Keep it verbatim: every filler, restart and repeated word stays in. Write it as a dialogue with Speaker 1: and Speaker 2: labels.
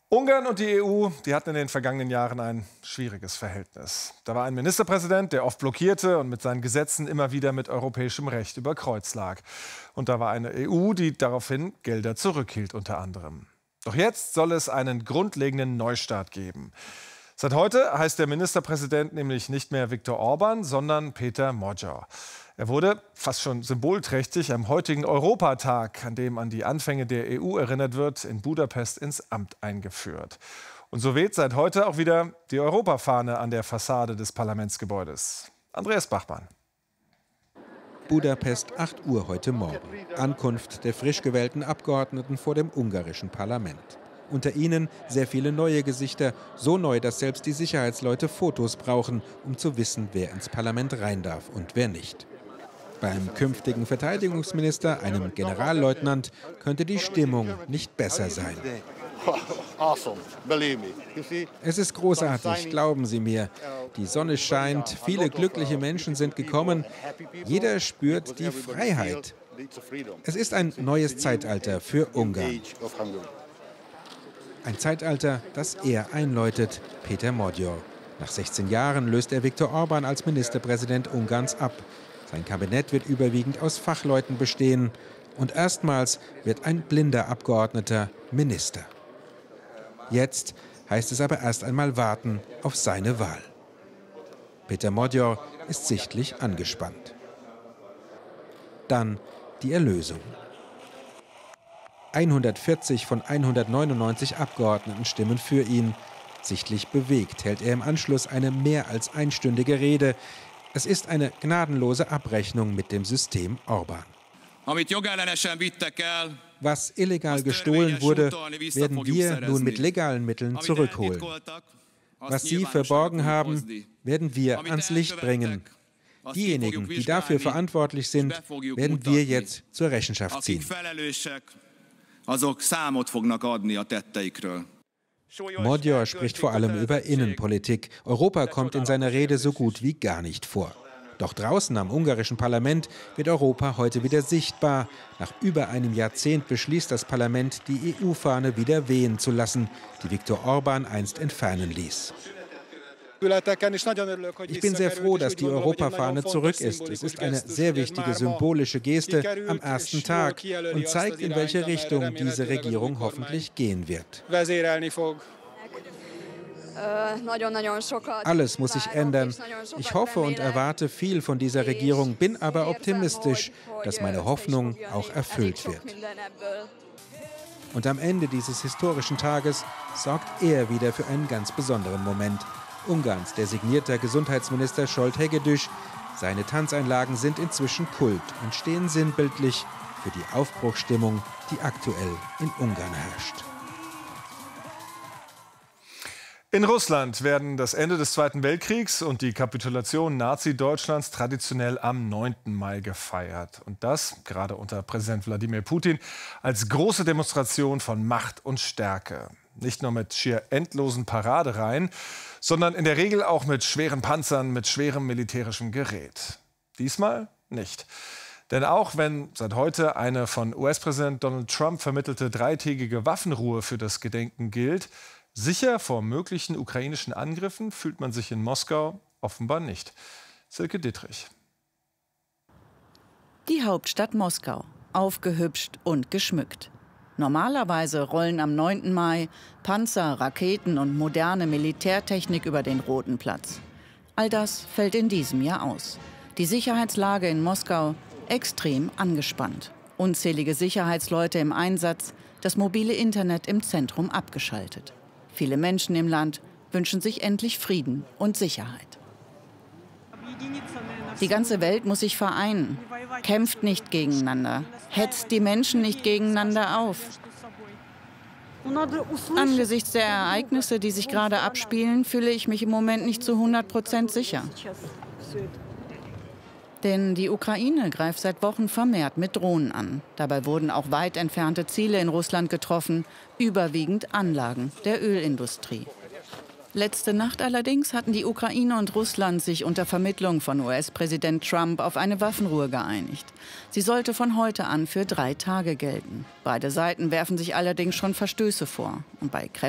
Speaker 1: Ungarn und die E U, die hatten in den vergangenen Jahren ein schwieriges Verhältnis. Da war ein Ministerpräsident, der oft blockierte und mit seinen Gesetzen immer wieder mit europäischem Recht über Kreuz lag. Und da war eine E U, die daraufhin Gelder zurückhielt unter anderem. Doch jetzt soll es einen grundlegenden Neustart geben. Seit heute heißt der Ministerpräsident nämlich nicht mehr Viktor Orbán, sondern Péter Magyar. Er wurde fast schon symbolträchtig am heutigen Europatag, an dem an die Anfänge der E U erinnert wird, in Budapest ins Amt eingeführt. Und so weht seit heute auch wieder die Europafahne an der Fassade des Parlamentsgebäudes. Andreas Bachmann.
Speaker 2: Budapest, acht Uhr heute Morgen. Ankunft der frisch gewählten Abgeordneten vor dem ungarischen Parlament. Unter ihnen sehr viele neue Gesichter, so neu, dass selbst die Sicherheitsleute Fotos brauchen, um zu wissen, wer ins Parlament rein darf und wer nicht. Beim künftigen Verteidigungsminister, einem Generalleutnant, könnte die Stimmung nicht besser sein. Es ist großartig, glauben Sie mir. Die Sonne scheint, viele glückliche Menschen sind gekommen. Jeder spürt die Freiheit. Es ist ein neues Zeitalter für Ungarn. Ein Zeitalter, das er einläutet, Péter Magyar. Nach sechzehn Jahren löst er Viktor Orbán als Ministerpräsident Ungarns ab. Sein Kabinett wird überwiegend aus Fachleuten bestehen. Und erstmals wird ein blinder Abgeordneter Minister. Jetzt heißt es aber erst einmal warten auf seine Wahl. Péter Magyar ist sichtlich angespannt. Dann die Erlösung. hundertvierzig von hundertneunundneunzig Abgeordneten stimmen für ihn. Sichtlich bewegt hält er im Anschluss eine mehr als einstündige Rede. Es ist eine gnadenlose Abrechnung mit dem System Orbán. Was illegal gestohlen wurde, werden wir nun mit legalen Mitteln zurückholen. Was Sie verborgen haben, werden wir ans Licht bringen. Diejenigen, die dafür verantwortlich sind, werden wir jetzt zur Rechenschaft ziehen. Magyar spricht vor allem über Innenpolitik. Europa kommt in seiner Rede so gut wie gar nicht vor. Doch draußen am ungarischen Parlament wird Europa heute wieder sichtbar. Nach über einem Jahrzehnt beschließt das Parlament, die E U-Fahne wieder wehen zu lassen, die Viktor Orbán einst entfernen ließ. Ich bin sehr froh, dass die Europafahne zurück ist. Es ist eine sehr wichtige symbolische Geste am ersten Tag und zeigt, in welche Richtung diese Regierung hoffentlich gehen wird. Alles muss sich ändern. Ich hoffe und erwarte viel von dieser Regierung, bin aber optimistisch, dass meine Hoffnung auch erfüllt wird. Und am Ende dieses historischen Tages sorgt er wieder für einen ganz besonderen Moment. Ungarns designierter Gesundheitsminister Zsolt Hegedűs. Seine Tanzeinlagen sind inzwischen Kult und stehen sinnbildlich für die Aufbruchsstimmung, die aktuell in Ungarn herrscht.
Speaker 1: In Russland werden das Ende des Zweiten Weltkriegs und die Kapitulation Nazi-Deutschlands traditionell am neunten Mai gefeiert. Und das, gerade unter Präsident Wladimir Putin, als große Demonstration von Macht und Stärke. Nicht nur mit schier endlosen Paradereihen, sondern in der Regel auch mit schweren Panzern, mit schwerem militärischem Gerät. Diesmal nicht. Denn auch wenn seit heute eine von U S-Präsident Donald Trump vermittelte dreitägige Waffenruhe für das Gedenken gilt, sicher vor möglichen ukrainischen Angriffen fühlt man sich in Moskau offenbar nicht. Silke Dittrich.
Speaker 3: Die Hauptstadt Moskau, aufgehübscht und geschmückt. Normalerweise rollen am neunten Mai Panzer, Raketen und moderne Militärtechnik über den Roten Platz. All das fällt in diesem Jahr aus. Die Sicherheitslage in Moskau extrem angespannt. Unzählige Sicherheitsleute im Einsatz, das mobile Internet im Zentrum abgeschaltet. Viele Menschen im Land wünschen sich endlich Frieden und Sicherheit. Die ganze Welt muss sich vereinen. Kämpft nicht gegeneinander. Hetzt die Menschen nicht gegeneinander auf. Angesichts der Ereignisse, die sich gerade abspielen, fühle ich mich im Moment nicht zu hundert Prozent sicher. Denn die Ukraine greift seit Wochen vermehrt mit Drohnen an. Dabei wurden auch weit entfernte Ziele in Russland getroffen, überwiegend Anlagen der Ölindustrie. Letzte Nacht allerdings hatten die Ukraine und Russland sich unter Vermittlung von U S-Präsident Trump auf eine Waffenruhe geeinigt. Sie sollte von heute an für drei Tage gelten. Beide Seiten werfen sich allerdings schon Verstöße vor. Und bei